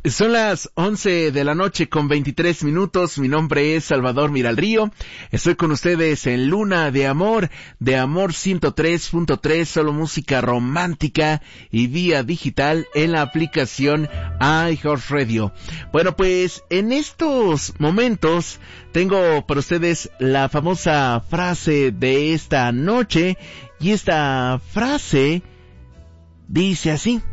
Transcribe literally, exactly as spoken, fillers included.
Son las once de la noche con veintitrés minutos. Mi nombre es Salvador Miralrío. Estoy con ustedes en Luna de Amor, de Amor ciento tres punto tres, solo música romántica y vía digital en la aplicación iHeartRadio. Bueno, pues en estos momentos tengo para ustedes la famosa frase de esta noche, y esta frase dice así: